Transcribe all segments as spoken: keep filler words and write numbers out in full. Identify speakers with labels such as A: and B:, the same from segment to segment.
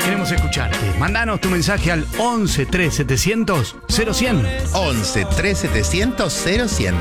A: Queremos escucharte. Mandanos tu mensaje al once tres setecientos cero cien.
B: once tres setecientos cero cien.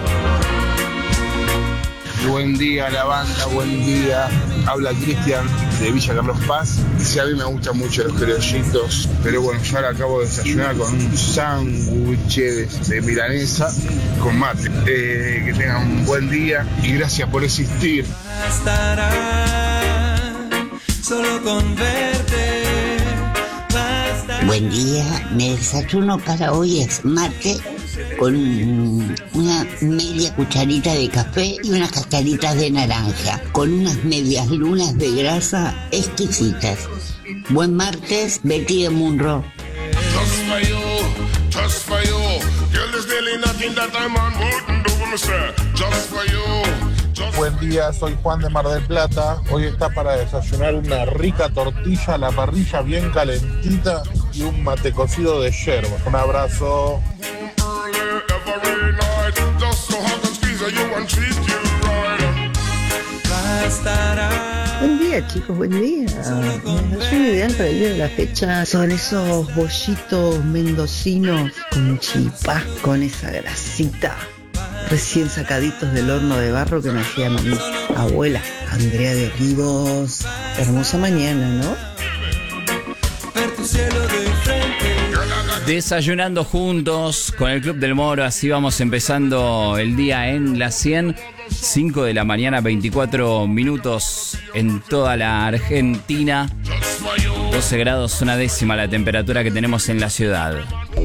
C: Buen día la banda, buen día. Habla Cristian de Villa Carlos Paz. Sí, a mí me gustan mucho los criollitos, pero bueno, yo ahora acabo de desayunar con un sándwich de, de milanesa con mate. Eh, que tengan un buen día y gracias por existir.
D: Bastará solo con verte. Bastará.
E: Buen día, mi desayuno para hoy es mate con una media cucharita de café y unas cascaritas de naranja, con unas medias lunas de grasa exquisitas. Buen martes, Betty de Munro.
F: Just for you, just for you. Girl, there's really nothing that a man wouldn't do, me say. Just for you. Just
C: Buen día, soy Juan de Mar del Plata. Hoy está para desayunar una rica tortilla a la parrilla bien calentita y un mate cocido de yerba. Un abrazo.
F: early every night. Just so hot and squeeze you and treat you right.
D: Bastará.
G: Buen día, chicos, buen día. Mi desayuno ideal para el día de la fecha son esos bollitos mendocinos con chipá, con esa grasita, recién sacaditos del horno de barro que me hacían mi abuela, Andrea de Olivos. Hermosa mañana, ¿no?
D: Ver tu cielo de frente.
H: Desayunando juntos con el Club del Moro, así vamos empezando el día en la cien, cinco de la mañana, veinticuatro minutos en toda la Argentina, doce grados, una décima la temperatura que tenemos en la ciudad.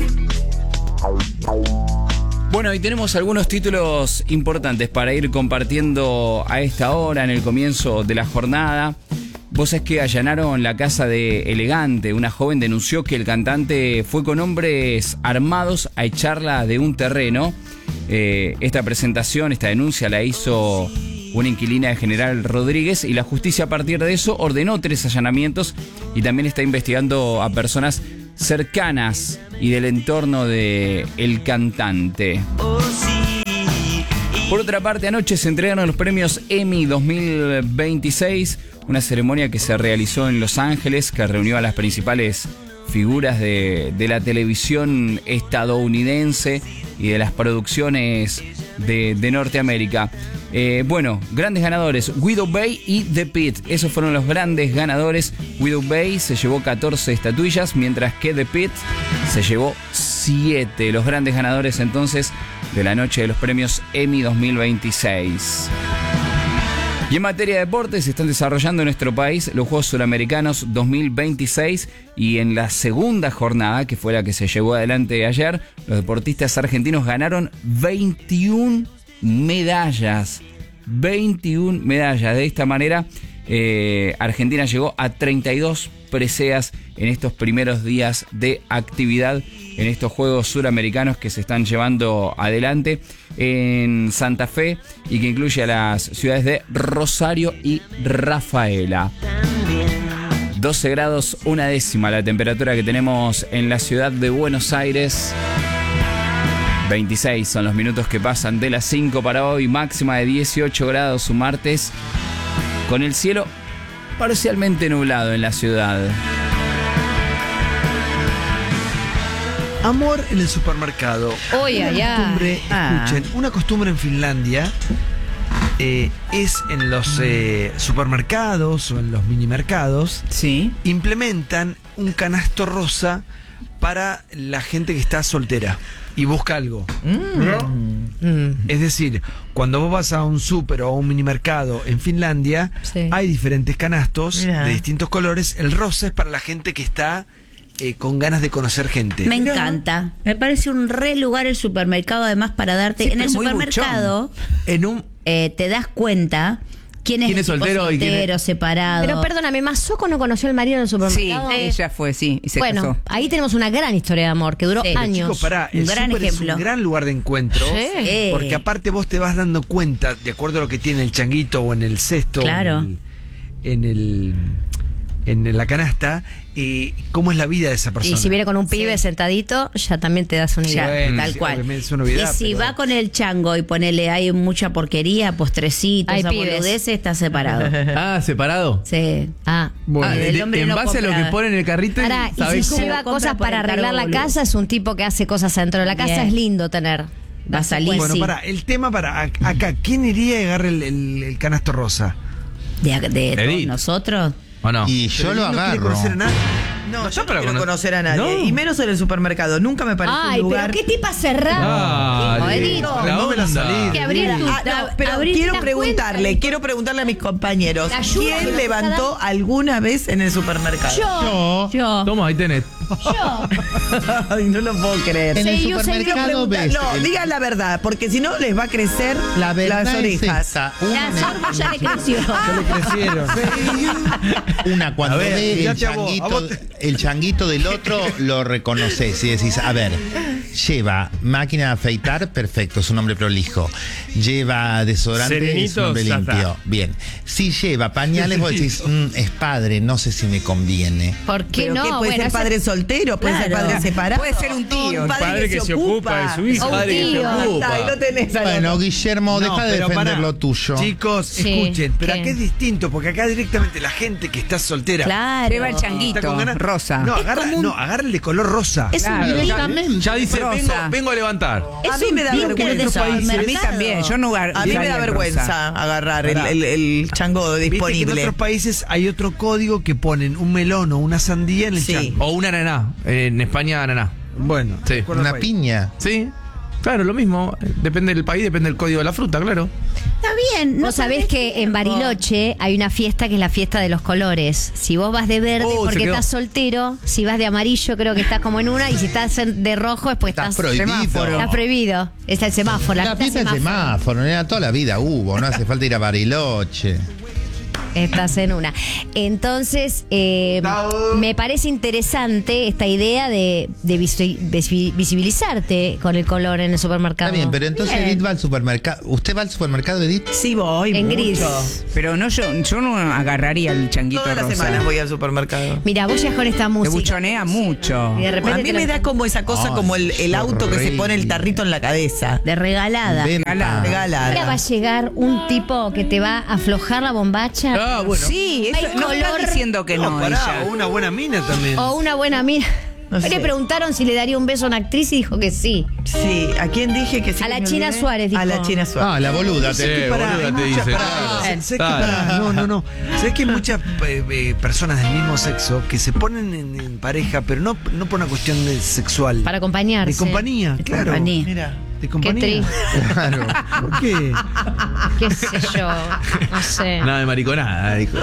H: Bueno, y tenemos algunos títulos importantes para ir compartiendo a esta hora, en el comienzo de la jornada. Vos es que allanaron la casa de Elegante. Una joven denunció que el cantante fue con hombres armados a echarla de un terreno. Eh, esta presentación, esta denuncia la hizo una inquilina de General Rodríguez y la justicia a partir de eso ordenó tres allanamientos y también está investigando a personas cercanas y del entorno de el cantante.
D: Oh, sí.
H: Por otra parte, anoche se entregaron los premios Emmy dos mil veintiséis, una ceremonia que se realizó en Los Ángeles, que reunió a las principales figuras de, de la televisión estadounidense y de las producciones de, de Norteamérica. Eh, bueno, grandes ganadores, Widow Bay y The Pit, esos fueron los grandes ganadores. Widow Bay se llevó catorce estatuillas, mientras que The Pit se llevó siete. Los grandes ganadores entonces de la noche de los premios Emmy dos mil veintiséis. Y en materia de deportes, se están desarrollando en nuestro país los Juegos Suramericanos dos mil veintiséis y en la segunda jornada, que fue la que se llevó adelante ayer, los deportistas argentinos ganaron veintiuna medallas. veintiuna medallas. De esta manera, eh, Argentina llegó a treinta y dos preseas en estos primeros días de actividad en estos Juegos Suramericanos que se están llevando adelante en Santa Fe y que incluye a las ciudades de Rosario y Rafaela. doce grados, una décima la temperatura que tenemos en la ciudad de Buenos Aires. veintiséis son los minutos que pasan de las cinco para hoy, máxima de dieciocho grados un martes, con el cielo parcialmente nublado en la ciudad.
A: Amor en el supermercado.
I: Oye,
A: una
I: allá.
A: costumbre,
I: Ah.
A: escuchen, una costumbre en Finlandia eh, es en los eh, supermercados o en los minimercados.
I: Sí.
A: Implementan un canasto rosa para la gente que está soltera y busca algo.
I: Mm. Mm.
A: Es decir, cuando vos vas a un súper o a un minimercado en Finlandia,
I: Sí.
A: hay diferentes canastos
I: Mirá.
A: de distintos colores. El rosa es para la gente que está eh, con ganas de conocer gente.
I: Me encanta. Me parece un re lugar el supermercado, además, para darte.
A: Sí,
I: en el
A: pero muy
I: supermercado
A: En un
I: eh, te das cuenta quién es,
A: ¿Quién
I: el
A: es
I: tipo
A: soltero y quién es-
I: soltero, separado.
J: Pero perdóname, ¿Masoko no conoció al marido en el
K: Sí,
J: supermercado?
K: ella fue, sí, y se
J: Bueno,
K: casó.
J: ahí tenemos una gran historia de amor que duró
I: Sí.
J: años.
A: Chicos, pará,
I: Un
A: el
I: gran
A: súper es
I: ejemplo.
A: un gran lugar de encuentro.
J: Sí.
A: Porque aparte vos te vas dando cuenta, de acuerdo a lo que tiene el changuito o en el cesto,
I: Claro.
A: En el, en el, en la canasta, eh, cómo es la vida de esa persona.
J: Y si viene con un pibe
I: Sí.
J: sentadito, ya también te das una
I: Ya,
J: idea.
A: Bueno,
I: tal
A: sí,
I: cual.
A: obviamente es una
I: Y
A: novedad,
I: si
A: pero-
I: va con el chango y ponele hay mucha porquería, postrecitos,
J: Hay
I: esa
J: pibes.
I: boludez, está separado.
K: Ah, separado.
I: Sí.
J: Ah.
K: Ah,
I: el
K: de-
I: hombre
K: en
I: no
K: base a lo
I: compra-
K: que pone en el carrito,
J: Ahora, y
K: ¿sabés?
J: si
I: cómo?
J: lleva
I: Compra
J: cosas
I: por
J: para
I: el
J: arreglar la
I: cargo,
J: casa, es un tipo que hace cosas adentro de la casa,
I: Bien.
J: es lindo tener.
I: Va a salir.
A: Bueno,
I: sí.
A: para, el tema para ac- acá, ¿quién iría y agarre el, el- el canasto rosa?
I: De, de todos
K: Edith.
I: nosotros.
K: ¿O no?
B: Y yo
A: Pero
B: lo
A: él no quiere
B: agarro.
A: conocer a nadie.
L: No,
K: No,
L: yo
K: pero
L: no quiero
K: cono-
L: conocer a nadie.
K: No.
L: Y menos en el supermercado. Nunca me pareció
J: Ay,
L: un lugar.
J: pero qué tipa cerrada.
K: Dale,
J: Edith.
K: la
A: No me la
K: onda.
A: salí.
J: Que abrir tu-
L: Ah, no, pero
J: abrir
L: quiero
J: las
L: preguntarle,
J: cuentas.
L: quiero preguntarle a mis compañeros,
J: La ayuda que
L: ¿quién
J: nos
L: levantó
J: está
L: alguna vez en el supermercado?
J: Yo.
B: Yo,
J: Yo.
K: Toma, ahí tenés.
J: Yo.
L: Ay, no lo puedo creer.
B: en el
J: Sí, yo sé,
L: Quiero
B: supermercado
L: preguntar-
B: ves.
L: no,
B: el-
L: digan la verdad, porque si no les va a crecer
B: la verdad
L: las
B: es
L: orejas.
B: esta.
I: La
B: Una,
I: sorbo ya le creció.
A: Ya le crecieron.
B: una cuando
A: A ver,
B: ve el
A: fíjate a vos, a
B: changuito,
A: vos te-
B: el changuito del otro, lo reconoces y decís, a ver, lleva máquina de afeitar, perfecto, es un hombre prolijo. Lleva desodorante, es
K: Serenito,
B: un hombre
K: ya
B: limpio.
K: está.
B: Bien. Si lleva pañales, vos decís, "Mm, es padre, no sé si me conviene.
J: ¿Por qué
L: Pero
J: no?
L: ¿qué? Puede
J: Bueno,
L: ser
J: ese-
L: padre soltero, puede ser
I: Claro.
L: padre separado.
M: Puede ser un tío,
L: Un
M: un
K: padre que se ocupa de su hijo.
J: O un
K: Padre que se
J: tío.
K: ocupa.
L: Ahí lo tenés. al
B: Bueno,
L: otro.
B: Guillermo, deja de
A: pero
B: defender
A: pará.
B: lo tuyo.
A: Chicos,
J: Sí,
A: escuchen, pero
J: ¿qué?
A: acá es distinto, porque acá directamente la gente que está soltera.
I: Claro.
M: Lleva el
A: está
M: changuito,
A: con ganas-
M: rosa.
A: No, agarra, no, agarra el de color rosa.
I: Es
M: Claro,
I: un
M: ya-
I: link.
K: Ya dice,
M: Rosa.
K: vengo, vengo a levantar.
I: Es
L: A mí
I: un
L: me da
I: Tinker
L: vergüenza.
I: de
L: Otros países.
M: A mí
I: supermercado.
M: también, yo no gar-
L: A mí me
M: usaría
L: da
M: el
L: vergüenza
M: rosa.
L: agarrar el,
A: Pará.
L: el, el chango
A: Viste que en
L: disponible.
A: otros países hay otro código que ponen un melón o una sandía en el
L: Sí.
A: chango.
K: O una ananá. En España, ananá.
A: Bueno,
K: Sí.
A: de acuerdo al
B: Una
A: país.
B: piña.
K: Sí. Claro, lo mismo. Depende del país, depende del código de la fruta, claro.
I: Está bien.
J: Vos sabés que en Bariloche hay una fiesta que es la fiesta de los colores. Si vos vas de verde
K: Oh, se
J: porque
K: quedó.
J: estás soltero, si vas de amarillo creo que estás como en una, y si estás en- de rojo es pues
B: Estás
J: estás
B: prohibido.
J: semáforo. Está prohibido. Está el semáforo.
B: La fiesta del semáforo, era toda la vida hubo, no hace falta ir a Bariloche.
J: Estás en una. Entonces, eh, me parece interesante esta idea de, de visi- visi- visibilizarte con el color en el supermercado.
B: Está bien, pero entonces
J: Bien.
B: Edith va al supermercado. ¿Usted va al supermercado, Edith?
L: Sí voy
J: En
L: mucho.
J: gris.
M: Pero no, yo, yo no agarraría el changuito
L: Todas las
M: rosa.
L: semanas voy al supermercado.
J: Mira, vos ya con esta
M: Te
J: música.
M: buchonea mucho.
J: Y de repente
L: A mí
J: te
L: me
J: lo-
L: da como esa cosa,
B: Ay,
L: como el, el auto que se
B: horrible.
L: pone el tarrito en la cabeza.
I: De regalada.
B: Ven,
M: Regalada.
B: ah,
L: Regalada.
J: Ahora va a llegar un tipo que te va a aflojar la bombacha.
K: Ah, bueno.
M: Sí, eso,
J: Hay
M: no estás
J: color.
M: diciendo que no,
A: pará,
M: ella.
A: o una buena mina también.
J: O una buena amiga.
L: No
J: Hoy
L: sé.
J: le preguntaron si le daría un beso a una actriz y dijo que sí.
L: Sí, ¿a quién dije que sí?
J: A la
L: que me
J: China
L: olvidé?
J: Suárez, dijo.
L: A la China Suárez.
B: Ah, la boluda.
K: Sí,
B: Te...
A: Pará,
K: boluda,
A: hay
K: te
A: muchas-
K: dice.
A: pará,
K: claro.
A: ¿sabés que
K: Dale.
A: pará? No, no, no. ¿Sabes que hay muchas eh, eh, personas del mismo sexo que se ponen en, en pareja, pero no, no por una cuestión de sexual?
J: Para acompañarse.
A: De compañía, claro.
I: compañía.
L: Mira.
A: De
J: Qué
A: compañía.
J: triste.
B: Claro.
A: ¿Por qué?
J: Qué sé yo. No sé.
K: Nada de mariconada, dijo.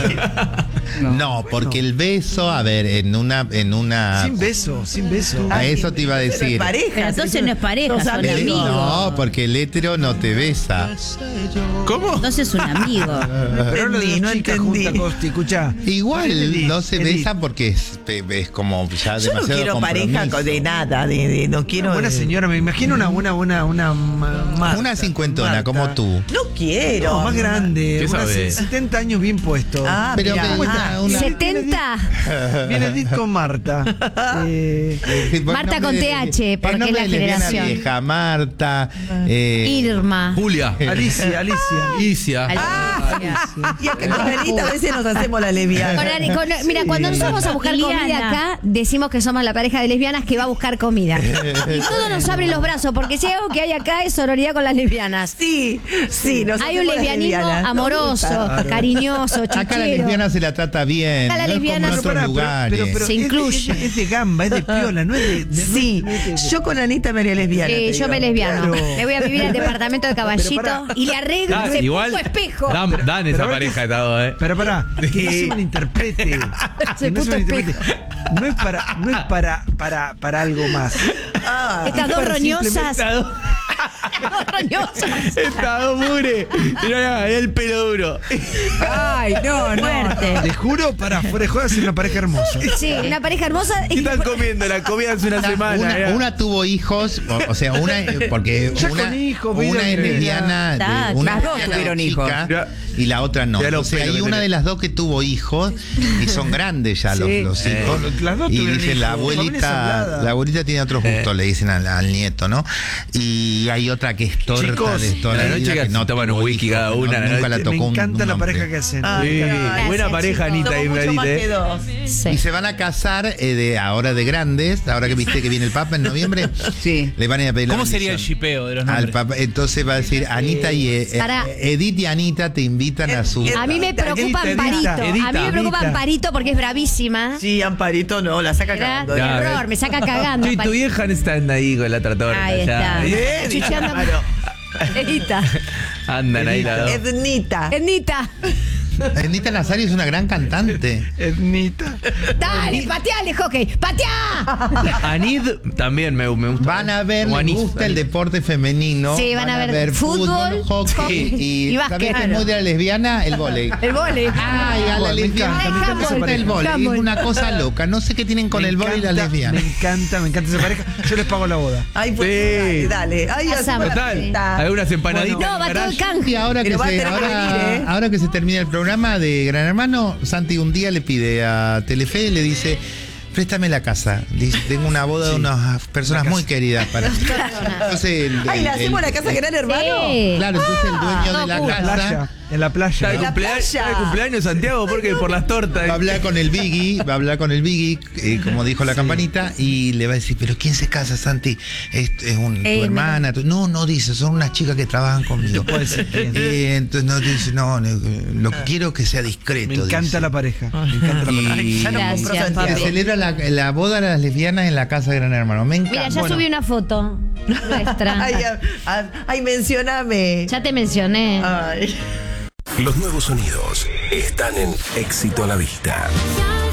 B: No, porque el beso, a ver, en una, en una.
A: Sin beso, sin beso.
B: A eso te iba a
L: Pero es
B: decir.
L: pareja.
I: Pero entonces no es pareja,
L: Sos
I: son
L: amigos.
B: El-
I: amigos.
B: no, porque el hétero no te besa.
K: ¿Cómo?
I: Entonces es un amigo.
A: Pero hablo de
L: entendí,
A: dos
L: no
A: chicas
L: entendí.
A: juntas, Costi, escuchá.
B: Igual
A: Edith,
B: no se
A: Edith.
B: besan porque es, es como ya
L: Yo no
B: demasiado
L: quiero pareja
B: compromiso.
L: con- de nada, de, de- no quiero.
A: Una buena
L: de-
A: señora, me imagino una buena, buena, una ma- Marta,
B: Una cincuentona
A: Marta.
B: como tú.
L: No quiero.
A: No, más grande.
K: ¿Qué
A: Unas
K: sabés?
A: setenta años bien puesto.
L: Ah,
B: Pero
L: mirá.
B: que-
L: Ah,
B: una-
J: ¿setenta?
A: Viene Edith con Marta. Eh,
B: Eh, por
J: Marta con
B: nombre
J: T H,
B: de-
J: porque
B: el nombre
J: es la
B: de lesbiana
J: generación.
B: vieja, Marta. eh,
J: Irma.
K: Julia.
A: Alicia, Alicia.
K: Isia.
L: Y acá con Anita a veces nos hacemos la lesbiana.
J: Con Ari- con- mira, cuando nosotros vamos a buscar
I: Liliana.
J: comida acá, decimos que somos la pareja de lesbianas que va a buscar comida. Y todos nos abren los brazos, porque si hay algo que hay acá es sororidad con las lesbianas.
L: Sí, sí. nos
J: Hay un
L: hacemos las
J: lesbianismo
L: lesbianas. Nos
J: amoroso,
L: gusta.
J: cariñoso,
B: Acá la
J: chichero.
B: lesbiana se la trata bien.
J: Acá la
B: no
J: lesbiana
B: es como en
J: se-
B: otros
A: Pará, pero-
B: lugares.
A: pero- pero
J: Se
A: es de-
J: incluye.
A: Es de, es de gamba, es de piola, no es de. de-
L: Sí,
A: no es de- de-
L: yo con Anita me haría lesbiana.
J: Sí,
L: te
J: yo
L: digo.
J: me lesbiano.
A: Claro.
J: Me voy a vivir al departamento de Caballito
A: pará.
J: y le arreglo
K: Dan,
J: ese
K: igual.
J: puto espejo.
K: Dan, dan esa
A: Pero
K: pareja
A: es-
K: de todo, ¿eh?
A: Pero pará, que no se malinterprete. Que no se
J: puto
A: malinterprete. No es para, no es para, para, para algo más.
L: Ah,
J: Estas dos
A: para
J: roñosas.
A: simplemente-
J: Dos roñosas.
K: Está dos mugre. Mirá, el pelo duro.
M: Ay, no, no.
I: Fuerte.
A: Te juro, para fuera de joda, es una pareja hermosa.
J: Sí, una pareja hermosa.
K: ¿Qué están comiendo? La comida hace una semana.
B: Una,
K: ¿eh?
B: una tuvo hijos, o, o sea, una porque
A: Ya
B: una,
A: con hijos,
B: una
A: mira,
B: es
A: mira.
B: lesbiana, de-
I: Está,
B: una
M: las dos
B: lesbiana
M: tuvieron
B: chica,
K: hijos.
B: y la otra no.
A: Ya lo
B: O sea,
A: pelo
B: hay
A: que
B: una
A: tenés.
B: de las dos que tuvo hijos y son grandes ya los,
A: Sí.
B: los
A: Eh,
B: hijos.
A: las dos
B: y
A: tuvieron
B: dicen, la
A: hijos. Familia
B: abuelita,
A: ensamblada.
B: la abuelita tiene otros gustos, le dicen al, al nieto, ¿no? Y hay otra que es torta
K: Chicos,
B: de toda
K: a la
B: la
K: noche
B: vida
K: que
B: que no
K: toman un
B: tuvo
K: whisky
B: hijos,
K: cada
B: no-
K: una a la
B: nunca la
K: noche.
B: tocó
A: Me
B: un-
A: encanta
B: un
A: la
B: hombre.
A: pareja que hacen.
K: Sí,
L: Gracias,
K: buena pareja,
L: chicos.
K: Anita y
L: Somos mucho más
K: Marite.
L: que dos.
J: Sí.
B: Y se van a casar eh, de ahora de grandes, ahora que viste que viene el Papa en noviembre,
M: Sí.
B: le van a ir a pedir la
N: ¿Cómo sería el
B: bendición
N: shipeo de los
B: al
N: nombres?
B: Papa. Entonces va a decir Anita y eh,
J: Para-
B: Edith y Anita te invitan a su.
J: A mí me preocupa
A: Edita,
J: Amparito. A mí
A: Edita,
J: me preocupa
A: Edita.
J: Amparito porque es bravísima.
L: Sí, Amparito no, la saca
J: Era
L: cagando.
K: Ya,
J: terror, me saca cagando.
K: Sí, tu
J: Amparito.
K: vieja está ahí con la otra torta.
J: Ahí
K: ya.
J: está.
L: Eh,
J: Chucheando.
L: claro.
J: Edita.
K: Andan ahí las dos.
L: Ednita.
J: Ednita.
B: Anita Nazario es una gran cantante.
A: Etnita.
J: Dale, pateale, hockey. ¡Pateá!
K: Anid también me, me gusta.
B: Van a ver,
K: O
B: les
K: Anís.
B: gusta el deporte femenino.
J: Sí, van a ver fútbol,
B: hockey
J: hockey
B: y,
J: y
B: ¿sabés
J: básquet.
B: qué es muy de la lesbiana? El vóley.
J: El vole.
B: Ay, a la
A: Me
B: lesbiana
A: encanta,
J: me encanta
B: le
J: esa
B: gusta el
A: pareja.
B: vóley.
J: Handball.
B: Es una cosa loca. No sé qué tienen con
A: Me
B: el vóley y la
A: encanta,
B: lesbiana.
A: Me encanta, me encanta esa pareja. Yo les pago la boda.
L: Ay, pues
K: Sí.
L: dale, dale. Ay,
J: Pasamos.
L: hacemos la
K: Total.
L: fiesta.
K: Algunas empanaditas.
J: No,
K: en
J: va
K: el
J: todo el
K: garage.
J: canje.
B: Y ahora que,
L: Pero va a
B: se,
L: tener que
B: ahora,
L: venir, ¿eh?
B: ahora que se termina el programa de Gran Hermano, Santi un día le pide a Telefe y le dice: préstame la casa. Dice, tengo una boda de unas personas muy queridas para. Entonces, el-
L: Ay, ¿le
B: el-
L: hacemos
B: el-
L: la casa Gran Hermano?
J: Sí.
B: Claro, entonces el dueño
J: no,
B: de la
J: cool.
A: En la playa.
B: casa
A: En la
K: Está
A: playa.
K: de
L: En la
K: cumpleaños,
L: playa.
K: está de cumpleaños Santiago porque por las tortas.
B: va a hablar con el Biggie, va a hablar con el Biggie, eh, como dijo la campanita, y le va a decir: ¿pero quién se casa, Santi? ¿Es, es un,
J: Ey,
B: tu hermana? tu-". No, no dice, son unas chicas que trabajan conmigo.
A: puede ser quién.
B: Eh, entonces no dice, no, no, lo quiero que sea discreto.
A: Me encanta
B: dice.
A: la pareja. Me encanta la pareja.
B: Y
L: Ya no
J: Gracias,
L: compró Santiago.
B: se
J: papi.
B: celebra la, la boda de las lesbianas en la casa de Gran Hermano. Me encanta.
J: Mira, ya
B: Bueno,
J: subí una foto nuestra.
L: Ay, ay, ay, mencioname.
J: Ya te mencioné.
L: Ay.
O: Los nuevos sonidos están en Éxito a la Vista.